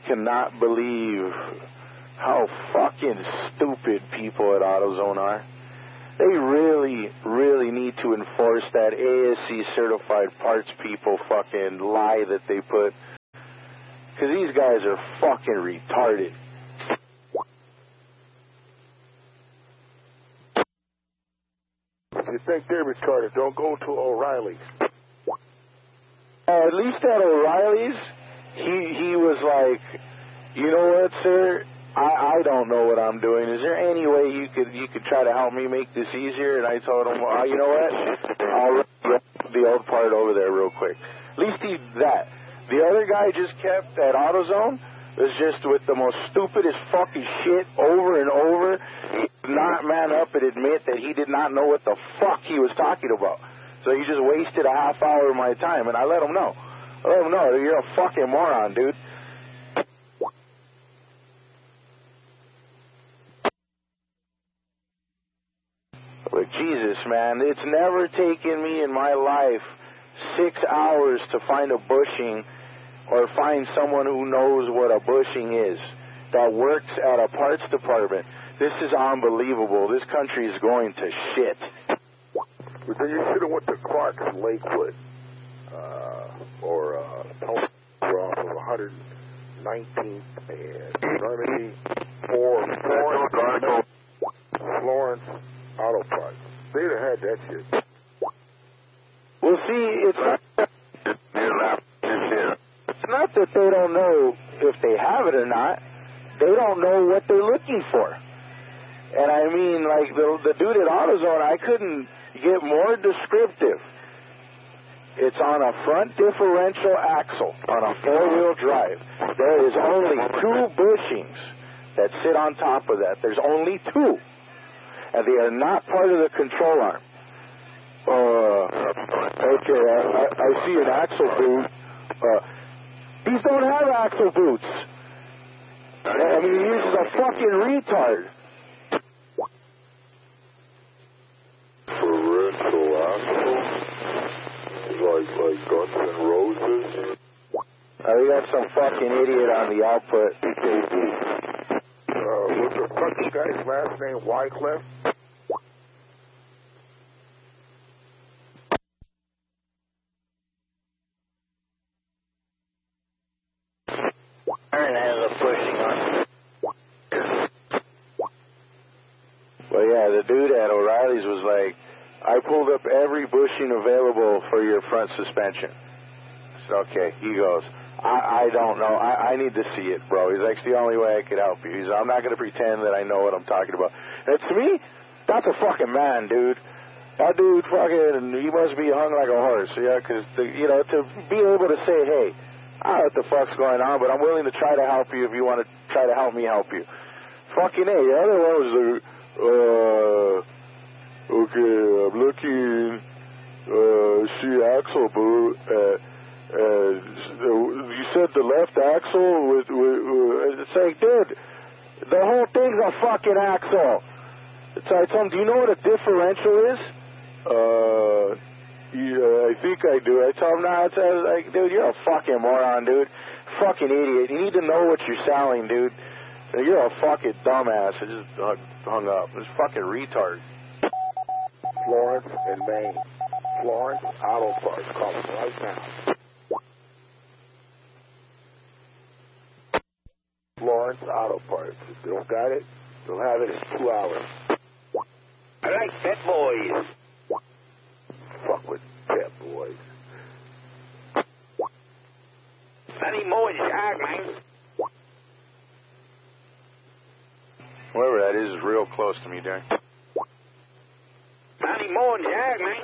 cannot believe how fucking stupid people at AutoZone are. They really, really need to enforce that ASC certified parts people fucking lie that they put. Because these guys are fucking retarded. If you think they're retarded, don't go to O'Reilly's. At least at O'Reilly's, he was like, you know what, sir? I don't know what I'm doing. Is there any way you could try to help me make this easier? And I told him, well, you know what? I'll run the old part over there real quick. At least he that. The other guy just kept at AutoZone was just with the most stupidest fucking shit over and over. He did not man up and admit that he did not know what the fuck he was talking about. So he just wasted a half hour of my time, and I let him know. You're a fucking moron, dude. But Jesus, man, it's never taken me in my life 6 hours to find a bushing or find someone who knows what a bushing is that works at a parts department. This is unbelievable. This country is going to shit. But then you should have went to Clark's Lakewood or off of 119th and Normandy or Florence Auto Parts. They'd have had that shit. Well, see, it's not that they don't know if they have it or not. They don't know what they're looking for. And I mean, like the dude at AutoZone, I couldn't get more descriptive. It's on a front differential axle on a four-wheel drive. There is only 2 bushings that sit on top of that. There's only 2. And they are not part of the control arm. Okay, I see an axle boot. These don't have axle boots. I mean, he uses a fucking retard. Parental axle? Like Guns N' Roses? We got some fucking idiot on the output. What's the fucking guy's last name? Wycliffe? Aaron has a bushing on it. Well, yeah, the dude at O'Reilly's was like, I pulled up every bushing available for your front suspension. I said, okay. He goes, I don't know. I need to see it, bro. He's like, it's the only way I could help you. He's like, I'm not going to pretend that I know what I'm talking about. And to me, that's a fucking man, dude. That dude fucking, he must be hung like a horse, yeah, because, to be able to say, hey, I don't know what the fuck's going on, but I'm willing to try to help you if you want to try to help me help you. Fucking A. The other one was like, okay, I'm looking, see axle boot, you said the left axle it's like, dude, the whole thing's a fucking axle. So I told him, do you know what a differential is? Yeah, I think I do. I told him, nah, it's like, dude, you're a fucking moron, dude. Fucking idiot. You need to know what you're selling, dude. You're a fucking dumbass. I just hung up. It's fucking retard. Florence and Maine. Florence Auto Parts. Call them right now. Florence Auto Parts. If they don't got it, they'll have it in 2 hours. I like Pet Boys. Fuck with Pet Boys. Sonny Moe and Shark, man. Whoever that is real close to me, Darren. Sonny Moe and Shark, man.